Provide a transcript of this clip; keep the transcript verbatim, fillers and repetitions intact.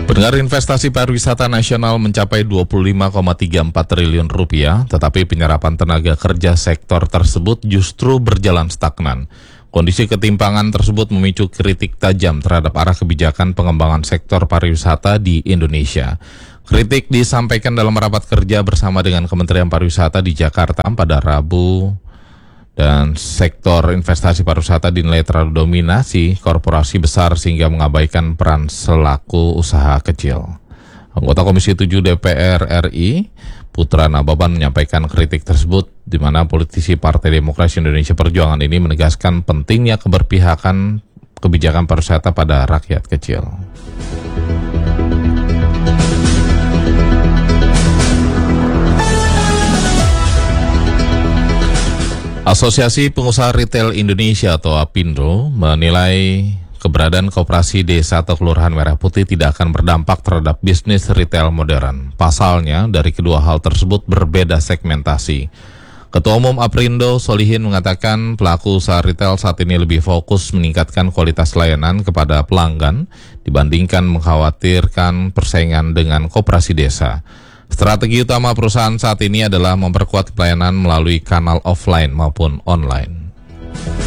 Pendengar, investasi pariwisata nasional mencapai dua puluh lima koma tiga empat triliun rupiah, tetapi penyerapan tenaga kerja sektor tersebut justru berjalan stagnan. Kondisi ketimpangan tersebut memicu kritik tajam terhadap arah kebijakan pengembangan sektor pariwisata di Indonesia. Kritik disampaikan dalam rapat kerja bersama dengan Kementerian Pariwisata di Jakarta pada Rabu. Dan sektor investasi pariwisata dinilai terlalu dominasi korporasi besar sehingga mengabaikan peran selaku usaha kecil. Anggota Komisi tujuh D P R R I, Putra Nababan, menyampaikan kritik tersebut, di mana politisi Partai Demokrasi Indonesia Perjuangan ini menegaskan pentingnya keberpihakan kebijakan pariwisata pada rakyat kecil. Asosiasi Pengusaha Retail Indonesia atau APindo menilai keberadaan koperasi desa atau kelurahan Merah Putih tidak akan berdampak terhadap bisnis retail modern. Pasalnya, dari kedua hal tersebut berbeda segmentasi. Ketua Umum APindo Solihin mengatakan pelaku usaha retail saat ini lebih fokus meningkatkan kualitas layanan kepada pelanggan dibandingkan mengkhawatirkan persaingan dengan koperasi desa. Strategi utama perusahaan saat ini adalah memperkuat pelayanan melalui kanal offline maupun online.